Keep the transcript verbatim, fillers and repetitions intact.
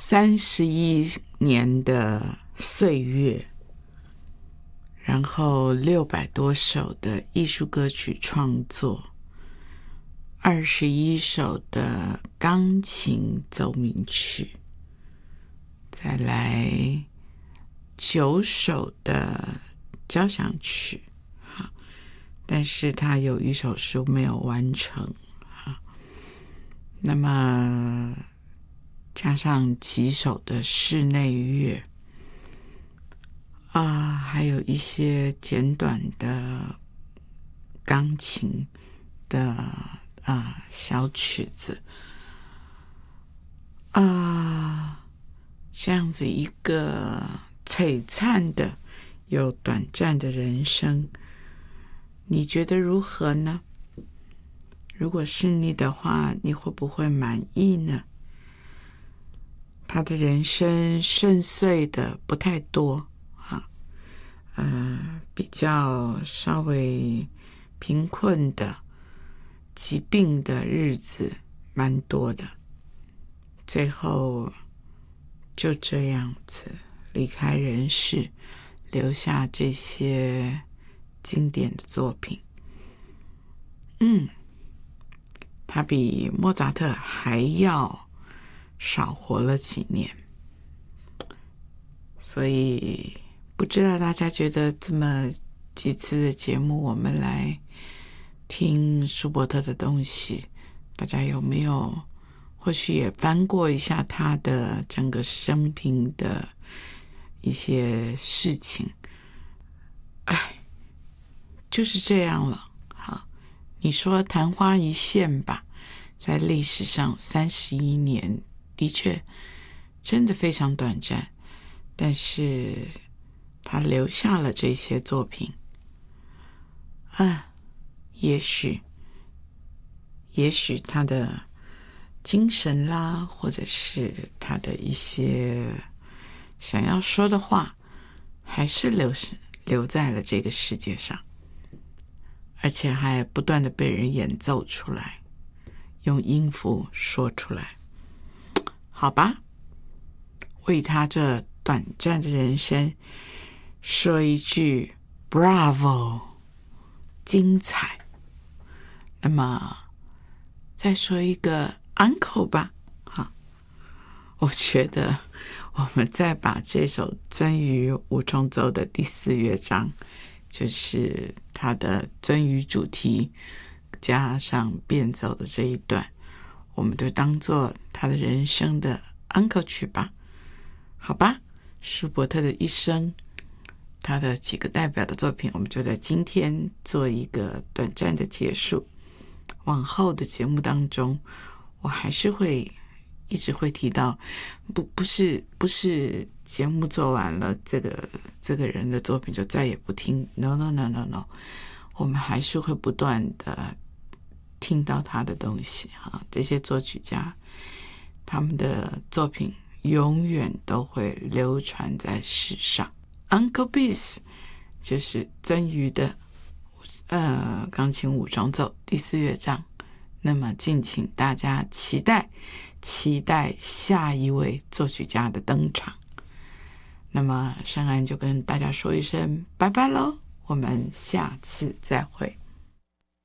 三十一年的岁月，然后六百多首的艺术歌曲创作，二十一首的钢琴奏鸣曲，再来九首的交响曲，但是他有一首是没有完成，那么加上几首的室内乐啊，还有一些简短的钢琴的啊小曲子啊，这样子一个璀璨的又短暂的人生，你觉得如何呢？如果是你的话，你会不会满意呢？他的人生顺遂的不太多啊，呃，比较稍微贫困的、疾病的日子蛮多的，最后就这样子离开人世，留下这些经典的作品。嗯，他比莫扎特还要少活了几年，所以不知道大家觉得这么几次的节目我们来听舒伯特的东西，大家有没有或许也翻过一下他的整个生平的一些事情？哎，就是这样了。好，你说昙花一现吧，在历史上三十一年的确真的非常短暂，但是他留下了这些作品啊，也许也许他的精神啦，或者是他的一些想要说的话，还是留留在了这个世界上，而且还不断的被人演奏出来，用音符说出来。好吧，为他这短暂的人生说一句 Bravo， 精彩。那么再说一个 Uncle 吧。好，我觉得我们再把这首鳟鱼五重奏的第四乐章，就是它的鳟鱼主题加上变奏的这一段，我们就当做他的人生的 Uncle 曲吧。好吧，舒伯特的一生，他的几个代表的作品，我们就在今天做一个短暂的结束。往后的节目当中，我还是会一直会提到，不不是不是节目做完了，这个这个人的作品就再也不听。No no no no no， 我们还是会不断的听到他的东西啊，这些作曲家他们的作品永远都会流传在世上。 Uncle Bis 就是鳟鱼的呃钢琴五重奏第四乐章，那么敬请大家期待期待下一位作曲家的登场。那么珊安就跟大家说一声拜拜咯，我们下次再会。